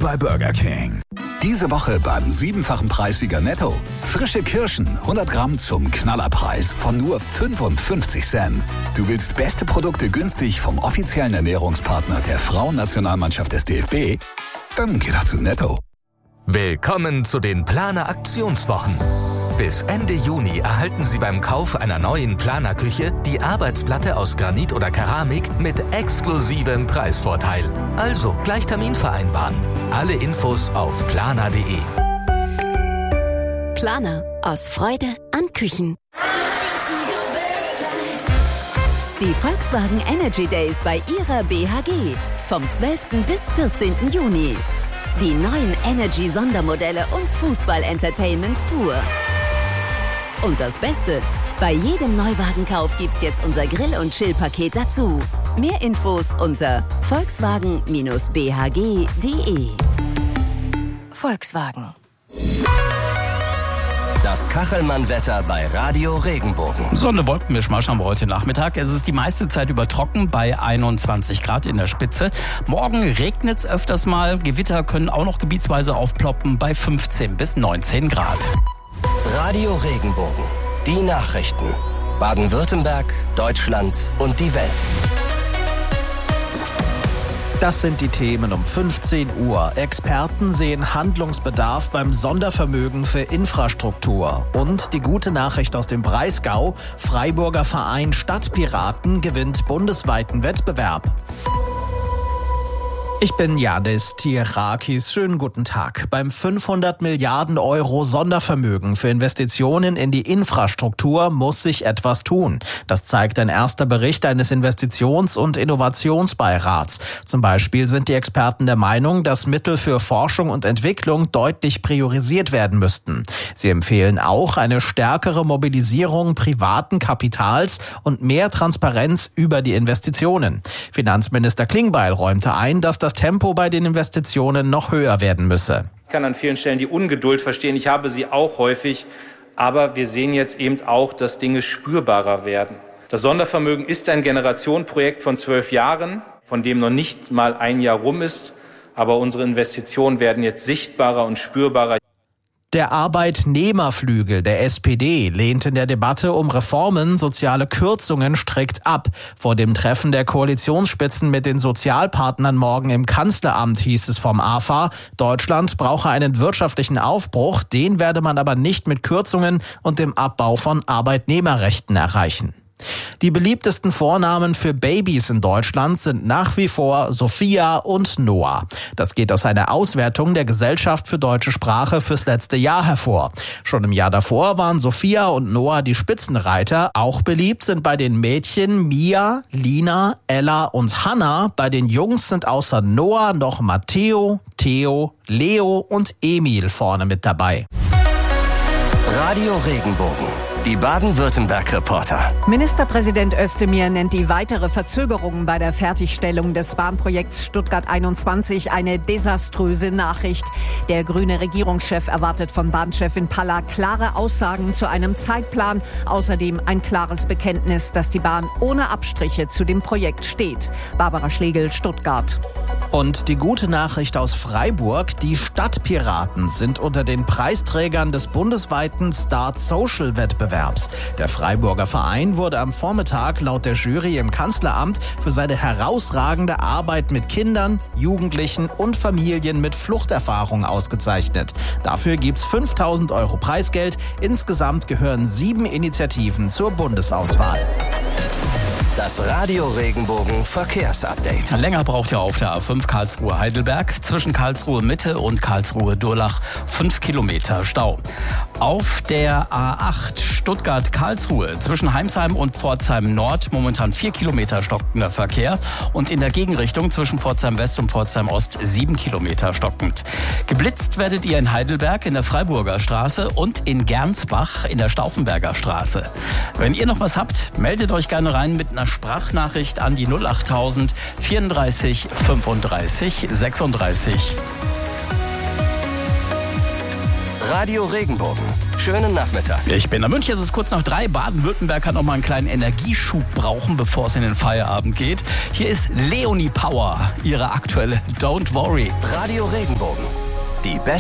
bei Burger King. Diese Woche beim 7-fachen Preissieger Netto. Frische Kirschen, 100 Gramm zum Knallerpreis von nur 55 Cent. Du willst beste Produkte günstig vom offiziellen Ernährungspartner der Frauennationalmannschaft des DFB? Dann geh doch zu Netto. Willkommen zu den Planer Aktionswochen. Bis Ende Juni erhalten Sie beim Kauf einer neuen Planerküche die Arbeitsplatte aus Granit oder Keramik mit exklusivem Preisvorteil. Also gleich Termin vereinbaren. Alle Infos auf planer.de. Planer. Aus Freude an Küchen. Die Volkswagen Energy Days bei Ihrer BHG. Vom 12. bis 14. Juni. Die neuen Energy-Sondermodelle und Fußball-Entertainment pur. Und das Beste, bei jedem Neuwagenkauf gibt's jetzt unser Grill- und Chill-Paket dazu. Mehr Infos unter volkswagen-bhg.de. Volkswagen. Das Kachelmann-Wetter bei Radio Regenbogen. Sonne-Wolkenmischmasch haben wir heute Nachmittag. Es ist die meiste Zeit über trocken bei 21 Grad in der Spitze. Morgen regnet es öfters mal. Gewitter können auch noch gebietsweise aufploppen bei 15 bis 19 Grad. Radio Regenbogen. Die Nachrichten. Baden-Württemberg, Deutschland und die Welt. Das sind die Themen um 15 Uhr. Experten sehen Handlungsbedarf beim Sondervermögen für Infrastruktur. Und die gute Nachricht aus dem Breisgau. Freiburger Verein Stadtpiraten gewinnt bundesweiten Wettbewerb. Ich bin Janis Tierakis. Schönen guten Tag. Beim 500 Milliarden Euro Sondervermögen für Investitionen in die Infrastruktur muss sich etwas tun. Das zeigt ein erster Bericht eines Investitions- und Innovationsbeirats. Zum Beispiel sind die Experten der Meinung, dass Mittel für Forschung und Entwicklung deutlich priorisiert werden müssten. Sie empfehlen auch eine stärkere Mobilisierung privaten Kapitals und mehr Transparenz über die Investitionen. Finanzminister Klingbeil räumte ein, dass das Tempo bei den Investitionen noch höher werden müsse. Ich kann an vielen Stellen die Ungeduld verstehen. Ich habe sie auch häufig. Aber wir sehen jetzt eben auch, dass Dinge spürbarer werden. Das Sondervermögen ist ein Generationenprojekt von 12 Jahren, von dem noch nicht mal ein Jahr rum ist. Aber unsere Investitionen werden jetzt sichtbarer und spürbarer. Der Arbeitnehmerflügel der SPD lehnt in der Debatte um Reformen soziale Kürzungen strikt ab. Vor dem Treffen der Koalitionsspitzen mit den Sozialpartnern morgen im Kanzleramt hieß es vom AFA, Deutschland brauche einen wirtschaftlichen Aufbruch, den werde man aber nicht mit Kürzungen und dem Abbau von Arbeitnehmerrechten erreichen. Die beliebtesten Vornamen für Babys in Deutschland sind nach wie vor Sophia und Noah. Das geht aus einer Auswertung der Gesellschaft für deutsche Sprache fürs letzte Jahr hervor. Schon im Jahr davor waren Sophia und Noah die Spitzenreiter. Auch beliebt sind bei den Mädchen Mia, Lina, Ella und Hannah. Bei den Jungs sind außer Noah noch Matteo, Theo, Leo und Emil vorne mit dabei. Radio Regenbogen. Die Baden-Württemberg-Reporter. Ministerpräsident Özdemir nennt die weitere Verzögerung bei der Fertigstellung des Bahnprojekts Stuttgart 21 eine desaströse Nachricht. Der grüne Regierungschef erwartet von Bahnchefin Palla klare Aussagen zu einem Zeitplan. Außerdem ein klares Bekenntnis, dass die Bahn ohne Abstriche zu dem Projekt steht. Barbara Schlegel, Stuttgart. Und die gute Nachricht aus Freiburg, die Stadtpiraten sind unter den Preisträgern des bundesweiten Start Social Wettbewerbs. Der Freiburger Verein wurde am Vormittag laut der Jury im Kanzleramt für seine herausragende Arbeit mit Kindern, Jugendlichen und Familien mit Fluchterfahrung ausgezeichnet. Dafür gibt's 5.000 Euro Preisgeld. Insgesamt gehören 7 Initiativen zur Bundesauswahl. Das Radio Regenbogen Verkehrsupdate. Länger braucht ihr auf der A5 Karlsruhe-Heidelberg. Zwischen Karlsruhe-Mitte und Karlsruhe-Durlach 5 Kilometer Stau. Auf der A8 Stuttgart-Karlsruhe zwischen Heimsheim und Pforzheim-Nord momentan 4 Kilometer stockender Verkehr. Und in der Gegenrichtung zwischen Pforzheim-West und Pforzheim-Ost 7 Kilometer stockend. Geblitzt werdet ihr in Heidelberg in der Freiburger Straße und in Gernsbach in der Stauffenberger Straße. Wenn ihr noch was habt, meldet euch gerne rein mit einer Sprachnachricht an die 08000 34 35 36. Radio Regenbogen. schönen Nachmittag. Ich bin in München, es ist kurz nach 3. Baden-Württemberg kann noch mal einen kleinen Energieschub brauchen, bevor es in den Feierabend geht. Hier ist Leonie Power, ihre aktuelle Don't Worry. Radio Regenbogen. Die